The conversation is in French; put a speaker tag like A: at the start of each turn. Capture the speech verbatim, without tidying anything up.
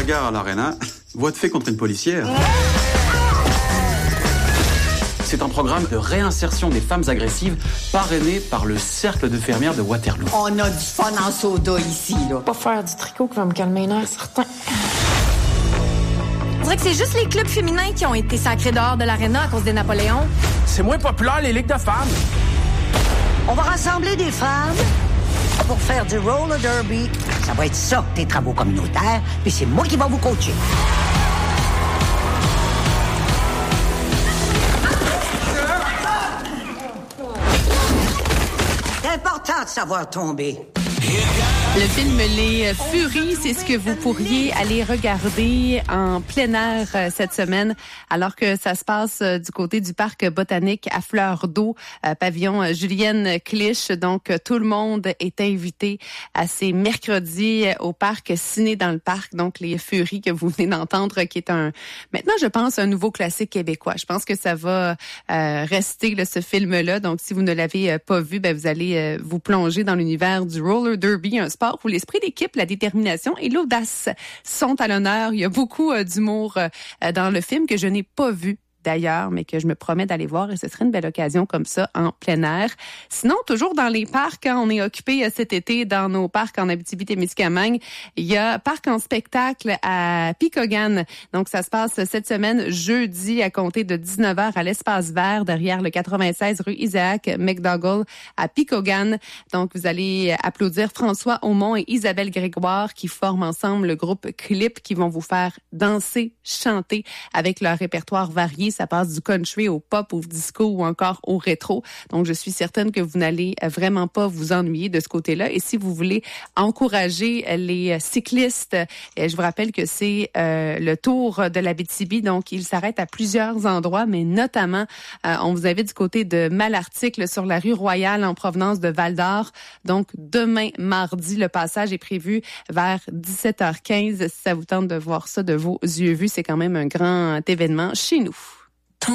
A: bagarre à l'arena, voie de fait contre une policière. C'est un programme de réinsertion des femmes agressives parrainé par le Cercle de fermières de Waterloo.
B: On a du fun en soda ici, là.
C: Pas faire du tricot qui va me calmer les nerfs, certain.
D: On dirait que c'est juste les clubs féminins qui ont été sacrés dehors de l'aréna à cause des Napoléons.
E: C'est moins populaire, les ligues de femmes.
B: On va rassembler des femmes pour faire du roller derby. Ça va être ça, tes travaux communautaires, puis c'est moi qui vais vous coacher. C'est important de savoir tomber.
F: Le film Les Furies, c'est ce que vous pourriez aller regarder en plein air euh, cette semaine, alors que ça se passe euh, du côté du parc botanique à Fleur d'Eau, euh, pavillon euh, Julienne Clich. Donc, euh, tout le monde est invité à ces mercredis euh, au parc Ciné dans le parc. Donc, Les Furies que vous venez d'entendre, qui est un, maintenant, je pense, un nouveau classique québécois. Je pense que ça va euh, rester là, ce film-là. Donc, si vous ne l'avez euh, pas vu, ben, vous allez euh, vous plonger dans l'univers du roller derby, un sport où l'esprit d'équipe, la détermination et l'audace sont à l'honneur. Il y a beaucoup euh, d'humour euh, dans le film que je n'ai pas vu d'ailleurs, mais que je me promets d'aller voir et ce serait une belle occasion comme ça en plein air. Sinon, toujours dans les parcs, hein, on est occupé cet été dans nos parcs en Abitibi-Témiscamingue. Il y a parc en spectacle à Picogan. Donc, ça se passe cette semaine, jeudi, à compter de dix-neuf heures à l'Espace Vert, derrière le quatre-vingt-seize rue Isaac McDougall à Picogan. Donc, vous allez applaudir François Aumont et Isabelle Grégoire qui forment ensemble le groupe Clip qui vont vous faire danser, chanter avec leur répertoire varié. Ça passe du country au pop, au disco ou encore au rétro. Donc, je suis certaine que vous n'allez vraiment pas vous ennuyer de ce côté-là. Et si vous voulez encourager les cyclistes, je vous rappelle que c'est euh, le Tour de l'Abitibi. Donc, il s'arrête à plusieurs endroits, mais notamment, euh, on vous invite du côté de Malartic, sur la rue Royale en provenance de Val-d'Or. Donc, demain, mardi, le passage est prévu vers dix-sept heures quinze. Si ça vous tente de voir ça de vos yeux vus, c'est quand même un grand événement chez nous.